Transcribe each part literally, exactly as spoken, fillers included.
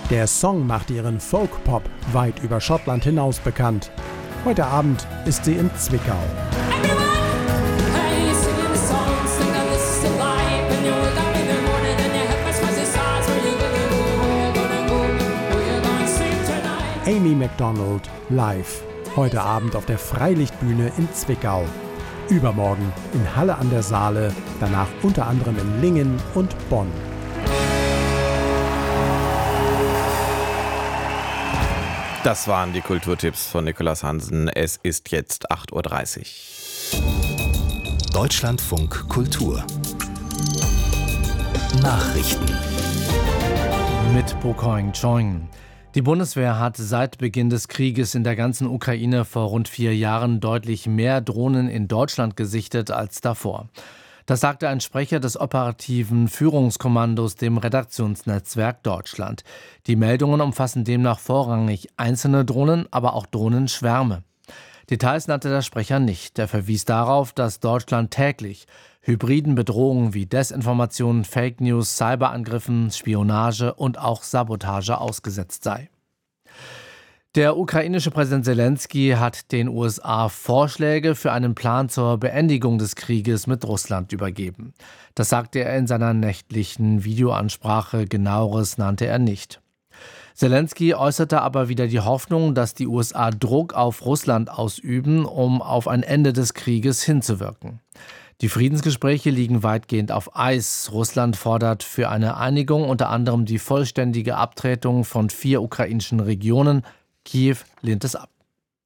Der Song macht ihren Folk-Pop weit über Schottland hinaus bekannt. Heute Abend ist sie in Zwickau. Amy Macdonald live. Heute Abend auf der Freilichtbühne in Zwickau. Übermorgen in Halle an der Saale, danach unter anderem in Lingen und Bonn. Das waren die Kulturtipps von Nicolas Hansen. Es ist jetzt acht Uhr dreißig. Deutschlandfunk Kultur Nachrichten mit Bokoing Choing. Die Bundeswehr hat seit Beginn des Krieges in der ganzen Ukraine vor rund vier Jahren deutlich mehr Drohnen in Deutschland gesichtet als davor. Das sagte ein Sprecher des operativen Führungskommandos dem Redaktionsnetzwerk Deutschland. Die Meldungen umfassen demnach vorrangig einzelne Drohnen, aber auch Drohnenschwärme. Details nannte der Sprecher nicht. Er verwies darauf, dass Deutschland täglich hybriden Bedrohungen wie Desinformation, Fake News, Cyberangriffen, Spionage und auch Sabotage ausgesetzt sei. Der ukrainische Präsident Zelensky hat den U S A Vorschläge für einen Plan zur Beendigung des Krieges mit Russland übergeben. Das sagte er in seiner nächtlichen Videoansprache, Genaueres nannte er nicht. Zelensky äußerte aber wieder die Hoffnung, dass die U S A Druck auf Russland ausüben, um auf ein Ende des Krieges hinzuwirken. Die Friedensgespräche liegen weitgehend auf Eis. Russland fordert für eine Einigung unter anderem die vollständige Abtretung von vier ukrainischen Regionen. Kiew lehnt es ab.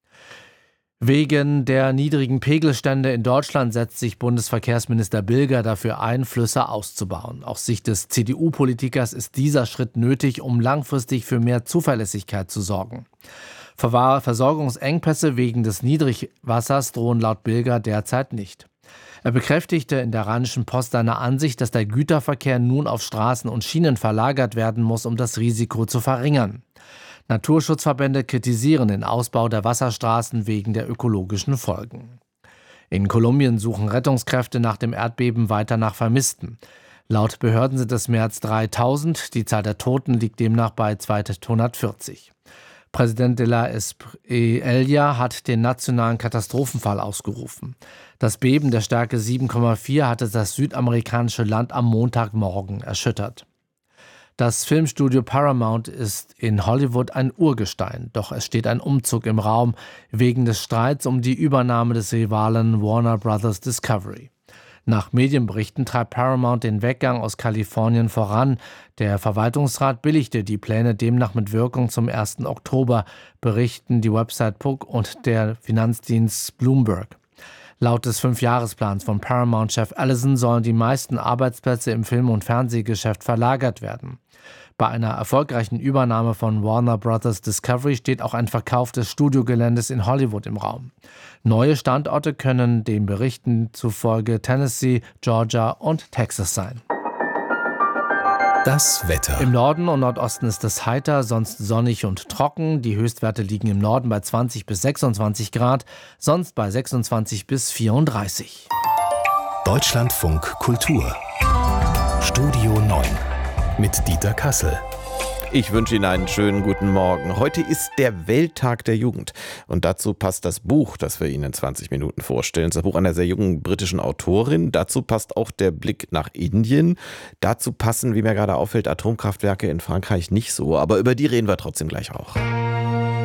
Wegen der niedrigen Pegelstände in Deutschland setzt sich Bundesverkehrsminister Bilger dafür ein, Flüsse auszubauen. Aus Sicht des C D U-Politikers ist dieser Schritt nötig, um langfristig für mehr Zuverlässigkeit zu sorgen. Versorgungsengpässe wegen des Niedrigwassers drohen laut Bilger derzeit nicht. Er bekräftigte in der Rheinischen Post seine Ansicht, dass der Güterverkehr nun auf Straßen und Schienen verlagert werden muss, um das Risiko zu verringern. Naturschutzverbände kritisieren den Ausbau der Wasserstraßen wegen der ökologischen Folgen. In Kolumbien suchen Rettungskräfte nach dem Erdbeben weiter nach Vermissten. Laut Behörden sind es mehr als dreitausend, die Zahl der Toten liegt demnach bei zweihundertvierzig. Präsident de la Espriella hat den nationalen Katastrophenfall ausgerufen. Das Beben der Stärke sieben Komma vier hatte das südamerikanische Land am Montagmorgen erschüttert. Das Filmstudio Paramount ist in Hollywood ein Urgestein, doch es steht ein Umzug im Raum wegen des Streits um die Übernahme des Rivalen Warner Brothers Discovery. Nach Medienberichten treibt Paramount den Weggang aus Kalifornien voran. Der Verwaltungsrat billigte die Pläne demnach mit Wirkung zum ersten Oktober, berichten die Website Puck und der Finanzdienst Bloomberg. Laut des Fünfjahresplans von Paramount-Chef Ellison sollen die meisten Arbeitsplätze im Film- und Fernsehgeschäft verlagert werden. Bei einer erfolgreichen Übernahme von Warner Brothers Discovery steht auch ein Verkauf des Studiogeländes in Hollywood im Raum. Neue Standorte können den Berichten zufolge Tennessee, Georgia und Texas sein. Das Wetter. Im Norden und Nordosten ist es heiter, sonst sonnig und trocken. Die Höchstwerte liegen im Norden bei zwanzig bis sechsundzwanzig Grad, sonst bei sechsundzwanzig bis vierunddreißig. Deutschlandfunk Kultur Studio neun mit Dieter Kassel. Ich wünsche Ihnen einen schönen guten Morgen. Heute ist der Welttag der Jugend und dazu passt das Buch, das wir Ihnen in zwanzig Minuten vorstellen. Das Buch einer sehr jungen britischen Autorin. Dazu passt auch der Blick nach Indien. Dazu passen, wie mir gerade auffällt, Atomkraftwerke in Frankreich nicht so, aber über die reden wir trotzdem gleich auch.